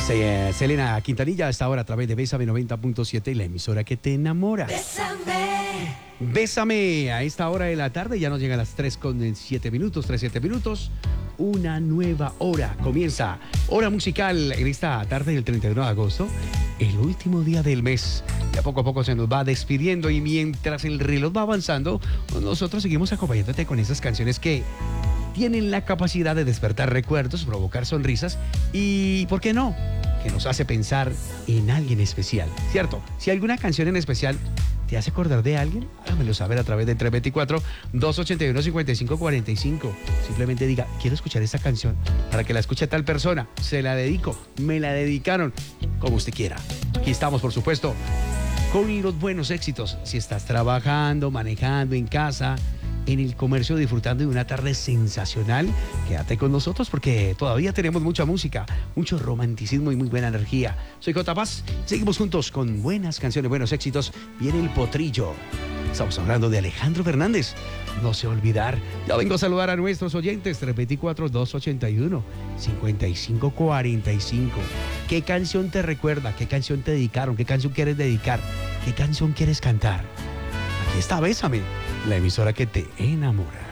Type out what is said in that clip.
Selena Quintanilla, hasta ahora a través de Bésame 90.7 y la emisora que te enamora. Bésame. Bésame a esta hora de la tarde, ya nos llegan las 3:07 minutos, 3:07 minutos. Una nueva hora comienza. Hora musical en esta tarde del 31 de agosto, el último día del mes. Ya poco a poco se nos va despidiendo y mientras el reloj va avanzando, nosotros seguimos acompañándote con esas canciones que tienen la capacidad de despertar recuerdos, provocar sonrisas y, ¿por qué no?, que nos hace pensar en alguien especial, ¿cierto? Si alguna canción en especial te hace acordar de alguien, hágamelo saber a través de 324-281-5545. Simplemente diga, quiero escuchar esta canción para que la escuche tal persona. Se la dedico, me la dedicaron, como usted quiera. Aquí estamos, por supuesto, con los buenos éxitos. Si estás trabajando, manejando, en casa, en el comercio, disfrutando de una tarde sensacional, quédate con nosotros porque todavía tenemos mucha música, mucho romanticismo y muy buena energía. Soy J. Paz, seguimos juntos con buenas canciones, buenos éxitos. Viene el potrillo. Estamos hablando de Alejandro Fernández. No se olvidar. Ya vengo a saludar a nuestros oyentes. 324-281-5545. ¿Qué canción te recuerda? ¿Qué canción te dedicaron? ¿Qué canción quieres dedicar? ¿Qué canción quieres cantar? Aquí está Bésame, la emisora que te enamora.